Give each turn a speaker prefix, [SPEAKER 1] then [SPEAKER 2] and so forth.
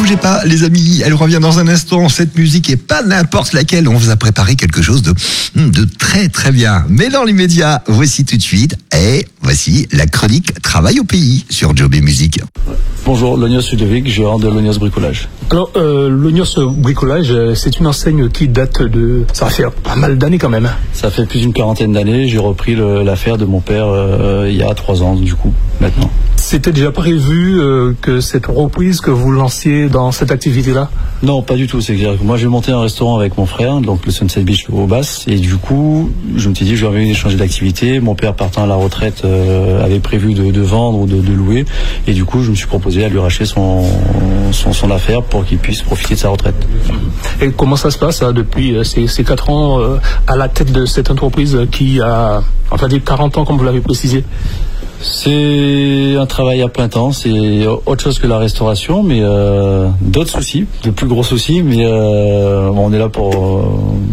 [SPEAKER 1] bougez pas, les amis. Elle revient dans un instant. Cette musique est pas n'importe laquelle. On vous a préparé quelque chose de très très bien. Mais dans l'immédiat, voici tout de suite. Et voici la chronique Travail au pays sur Jobé Musique.
[SPEAKER 2] Bonjour, Lonios Ludovic, gérant de Lonios Bricolage.
[SPEAKER 3] Alors, Lonios Bricolage, c'est une enseigne qui date de... Ça va faire pas mal d'années quand même.
[SPEAKER 2] Ça fait plus d'une quarantaine d'années. J'ai repris l'affaire de mon père il y a 3 ans, du coup, maintenant.
[SPEAKER 3] C'était déjà prévu que cette reprise, que vous lanciez dans cette activité-là?
[SPEAKER 2] Non, pas du tout. C'est-à-dire que moi, j'ai monté un restaurant avec mon frère, donc le Sunset Beach au Basse, et du coup, je me suis dit, je vais changer d'activité. Mon père, partant à la retraite, avait prévu de vendre ou de louer, et du coup, je me suis proposé à lui racheter son affaire pour qu'il puisse profiter de sa retraite.
[SPEAKER 3] Et comment ça se passe depuis ces 4 ans à la tête de cette entreprise qui a, enfin, des 40 ans, comme vous l'avez précisé?
[SPEAKER 2] C'est un travail à plein temps, c'est autre chose que la restauration, mais d'autres soucis, de plus gros soucis, mais on est là pour